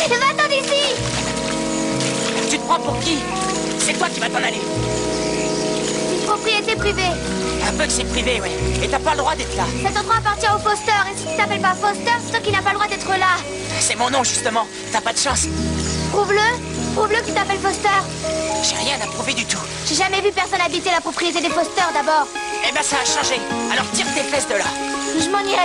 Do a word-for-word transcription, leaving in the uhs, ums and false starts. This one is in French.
Va-t'en d'ici! Tu te prends pour qui? C'est toi qui vas t'en aller. Une propriété privée. Un peu que c'est privé, ouais. Et t'as pas le droit d'être là. Cet endroit appartient au Foster, et si tu t'appelles pas Foster, c'est toi qui n'as pas le droit d'être là. C'est mon nom, justement. T'as pas de chance. Prouve-le. Prouve-le que tu t'appelles Foster. J'ai rien à prouver du tout. J'ai jamais vu personne habiter la propriété des Foster, d'abord. Eh ben, ça a changé. Alors tire tes fesses de là. Je m'en irai